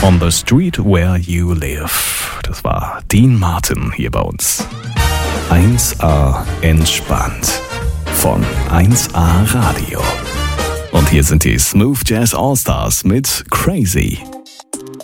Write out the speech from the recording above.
On the Street Where You Live. Das war Dean Martin hier bei uns. 1A entspannt von 1A Radio. Und hier sind die Smooth Jazz All Stars mit Crazy.